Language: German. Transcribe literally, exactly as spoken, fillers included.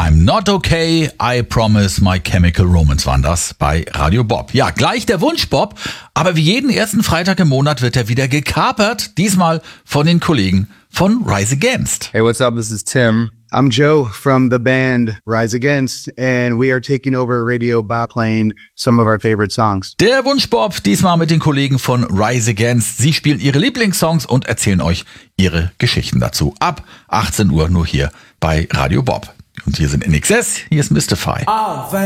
I'm Not Okay, I Promise, My Chemical Romance waren das bei Radio Bob. Ja, gleich der Wunsch Bob, aber wie jeden ersten Freitag im Monat wird er wieder gekapert, diesmal von den Kollegen von Rise Against. Hey, what's up? This is Tim. I'm Joe from the band Rise Against, and we are taking over Radio Bob, playing some of our favorite songs. Der Wunsch Bob, diesmal mit den Kollegen von Rise Against. Sie spielen ihre Lieblingssongs und erzählen euch ihre Geschichten dazu. Ab achtzehn Uhr nur hier bei Radio Bob. Und hier sind N X S, hier ist Mystify. Oh,